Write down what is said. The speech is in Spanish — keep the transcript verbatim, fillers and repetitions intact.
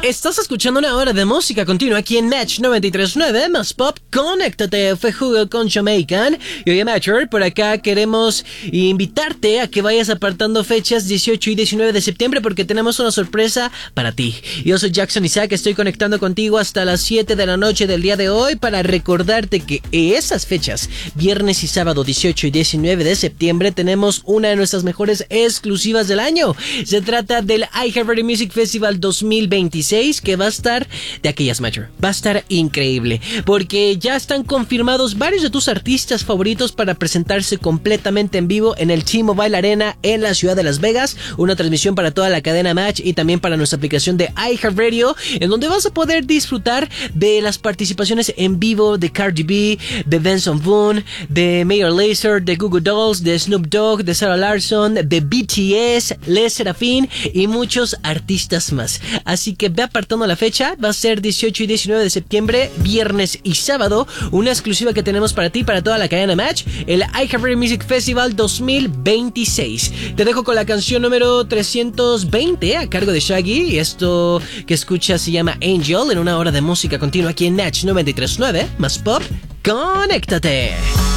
Estás escuchando una hora de música continua aquí en Match noventa y tres punto nueve más Pop. Conéctate, fue Jugo con Jamaican. Y oye, Matcher, por acá queremos invitarte a que vayas apartando fechas dieciocho y diecinueve de septiembre porque tenemos una sorpresa para ti. Yo soy Jackson Isaac, estoy conectando contigo hasta las siete de la noche del día de hoy para recordarte que esas fechas, viernes y sábado dieciocho y diecinueve de septiembre, tenemos una de nuestras mejores exclusivas del año. Se trata del iHeartRadio Music Festival dos mil veintiséis, que va a estar de aquellas, Matcher. Va a estar increíble, porque ya están confirmados varios de tus artistas favoritos para presentarse completamente en vivo en el T-Mobile Arena en la ciudad de Las Vegas. Una transmisión para toda la cadena Match y también para nuestra aplicación de iHeartRadio, en donde vas a poder disfrutar de las participaciones en vivo de Cardi B, de Benson Boone, de Mayor Lazer, de Goo Goo Dolls, de Snoop Dogg, de Sarah Larsson, de B T S, Les Serafin y muchos artistas más. Así que ve apartando la fecha, va a ser dieciocho y diecinueve de septiembre, viernes y sábado, una exclusiva que tenemos para ti, para toda la cadena Match, el iHeartRadio Music Festival dos mil veintiséis. Te dejo con la canción número trescientos veinte a cargo de Shaggy, y esto que escuchas se llama Angel, en una hora de música continua aquí en Match noventa y tres punto nueve más Pop. ¡Conéctate!